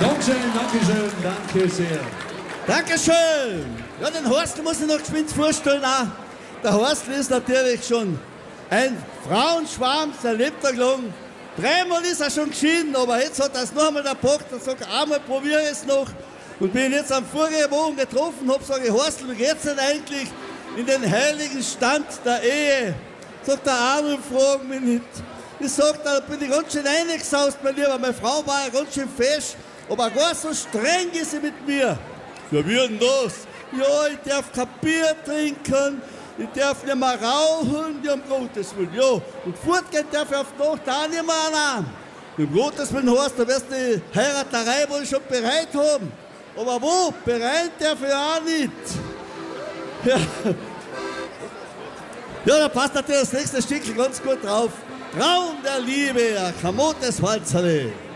Dankeschön, Dankeschön, danke sehr. Dankeschön. Ja, den Horstl muss ich noch geschwind vorstellen. Auch. Der Horstl ist natürlich schon ein Frauenschwarm, sein Lebtag lang. Dreimal ist er schon geschieden, aber jetzt hat er es noch einmal gepackt und sagt, einmal probiere ich es noch. Und bin jetzt am vorigen Morgen getroffen, habe gesagt, Horstl, wie geht's denn eigentlich in den heiligen Stand der Ehe? Sagt der Arnold, frag mich nicht. Ich sag, da bin ich ganz schön eingesaust, mein Lieber. Meine Frau war ja ganz schön fesch, aber gar so streng ist sie mit mir. Ja, wie denn das? Ja, ich darf kein Bier trinken, ich darf nicht mehr rauchen, ja, um Gottes Willen. Ja, und fortgehen darf ich auf die Nacht auch nicht mehr allein. Um Gottes Willen heißt, da wirst du die Heiraterei wohl schon bereit haben. Aber wo? Bereit darf ich auch nicht. Ja, ja, da passt natürlich das nächste Stück ganz gut drauf. Traum der Liebe, ein Kamotes Walzerle.